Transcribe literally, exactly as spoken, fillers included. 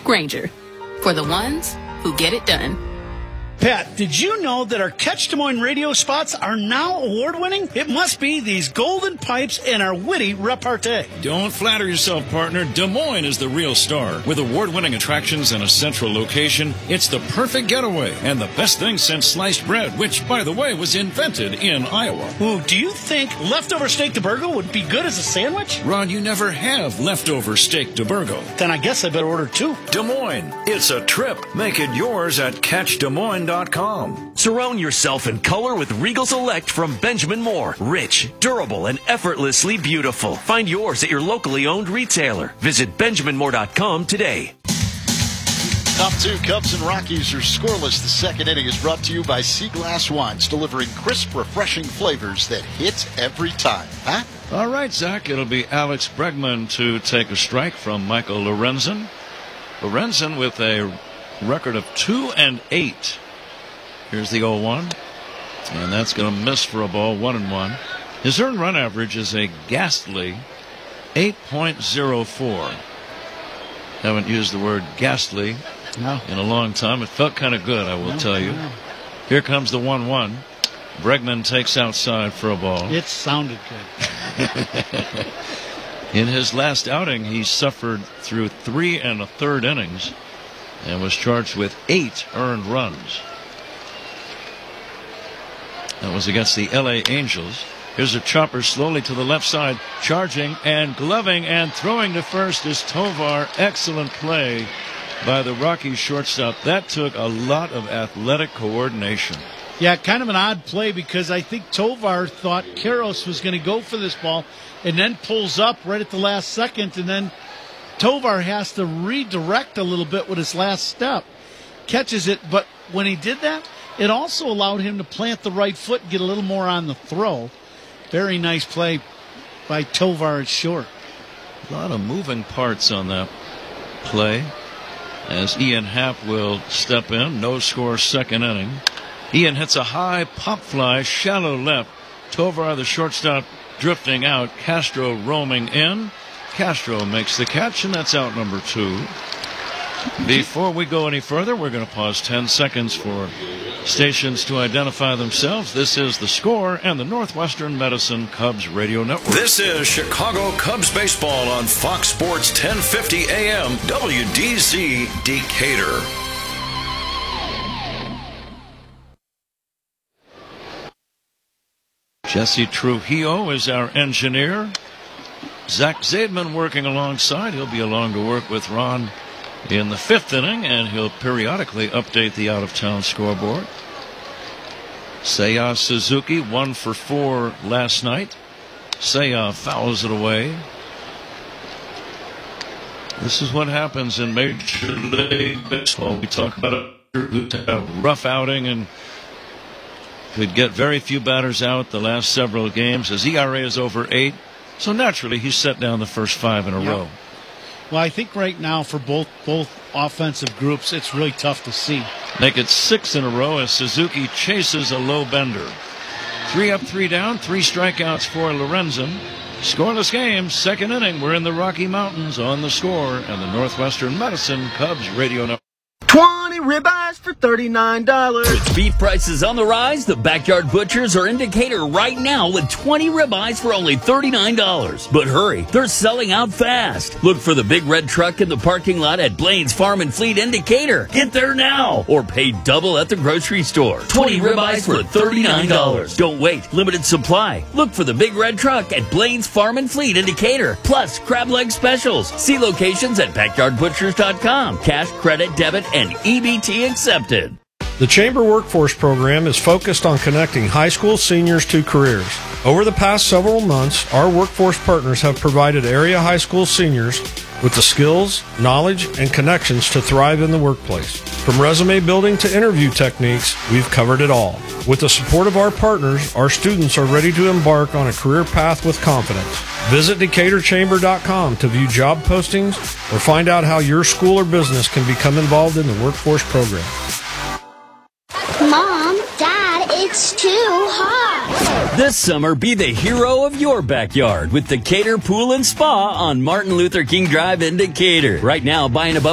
Grainger, for the ones who get it done. Pat, did you know that our Catch Des Moines radio spots are now award-winning? It must be these golden pipes and our witty repartee. Don't flatter yourself, partner. Des Moines is the real star. With award-winning attractions and a central location, it's the perfect getaway and the best thing since sliced bread, which, by the way, was invented in Iowa. Ooh, do you think leftover steak de Burgo would be good as a sandwich? Ron, you never have leftover steak de Burgo. Then I guess I better order two. Des Moines, it's a trip. Make it yours at catch des moines dot com. Surround yourself in color with Regal Select from Benjamin Moore. Rich, durable, and effortlessly beautiful. Find yours at your locally owned retailer. Visit benjamin moore dot com today. Top two, Cubs and Rockies are scoreless. The second inning is brought to you by Sea Glass Wines, delivering crisp, refreshing flavors that hit every time. Huh? All right, Zach, it'll be Alex Bregman to take a strike from Michael Lorenzen. Lorenzen with a record of two and eight. Here's the oh one, and that's going to miss for a ball, one and one. His earned run average is a ghastly eight point oh four. Haven't used the word ghastly no. in a long time. It felt kind of good, I will no, tell you. No. Here comes the one one. Bregman takes outside for a ball. It sounded good. In his last outing, he suffered through three and a third innings and was charged with eight earned runs. That was against the L A Angels. Here's a chopper slowly to the left side, charging and gloving and throwing to first is Tovar. Excellent play by the Rockies shortstop. That took a lot of athletic coordination. Yeah, kind of an odd play because I think Tovar thought Karros was going to go for this ball and then pulls up right at the last second, and then Tovar has to redirect a little bit with his last step. Catches it, but when he did that, it also allowed him to plant the right foot and get a little more on the throw. Very nice play by Tovar at short. A lot of moving parts on that play as Ian Happ will step in. No score, second inning. Ian hits a high pop fly, shallow left. Tovar, the shortstop, drifting out. Castro roaming in. Castro makes the catch, and that's out number two. Before we go any further, we're going to pause ten seconds for stations to identify themselves. This is The Score and the Northwestern Medicine Cubs Radio Network. This is Chicago Cubs baseball on Fox Sports ten fifty A M W D Z Decatur. Jesse Trujillo is our engineer. Zach Zaidman working alongside. He'll be along to work with Ron in the fifth inning, and he'll periodically update the out-of-town scoreboard. Seiya Suzuki, one for four last night. Seiya fouls it away. This is what happens in Major League Baseball. We talk about a rough outing and could get very few batters out the last several games. His E R A is over eight, so naturally he's set down the first five in a yep. row. Well, I think right now for both both offensive groups, it's really tough to see. Make it six in a row as Suzuki chases a low bender. Three up, three down, three strikeouts for Lorenzen. Scoreless game, second inning. We're in the Rocky Mountains on The Score and the Northwestern Medicine Cubs Radio Network. twenty ribeyes for thirty-nine dollars. With beef prices on the rise, the Backyard Butchers are in Decatur right now with twenty ribeyes for only thirty-nine dollars. But hurry, they're selling out fast. Look for the big red truck in the parking lot at Blaine's Farm and Fleet in Decatur. Get there now or pay double at the grocery store. twenty ribeyes for thirty-nine dollars. Don't wait, limited supply. Look for the big red truck at Blaine's Farm and Fleet in Decatur. Plus crab leg specials. See locations at backyard butchers dot com. Cash, credit, debit, and E B T accepted. The Chamber Workforce Program is focused on connecting high school seniors to careers. Over the past several months, our workforce partners have provided area high school seniors with the skills, knowledge, and connections to thrive in the workplace. From resume building to interview techniques, we've covered it all. With the support of our partners, our students are ready to embark on a career path with confidence. Visit decatur chamber dot com to view job postings or find out how your school or business can become involved in the workforce program. Mom, Dad, it's too hot. This summer, be the hero of your backyard with Decatur Pool and Spa on Martin Luther King Drive in Decatur. Right now, buying above